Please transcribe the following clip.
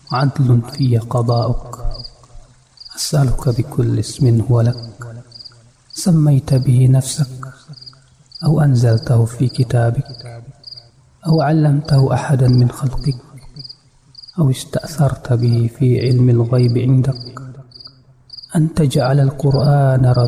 عدل في قضاؤك. أسألك بكل اسم هو لك سميت به نفسك أو أنزلته في كتابك أو علمته أحدا من خلقك أو استأثرت به في علم الغيب عندك أن تجعل القرآن